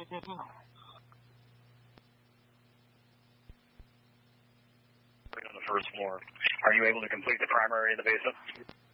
On the first floor. Are you able to complete the primary in the basement?